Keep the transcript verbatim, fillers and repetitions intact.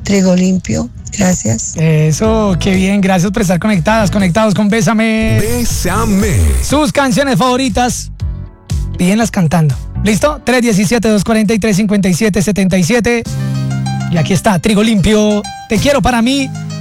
Trigo Limpio. Gracias. Eso, qué bien. Gracias por estar conectadas, conectados con Bésame. Bésame. Sus canciones favoritas, pídenlas cantando. ¿Listo? tres uno siete, dos cuatro tres, cinco siete siete siete. Y aquí está, Trigo Limpio. Te quiero para mí.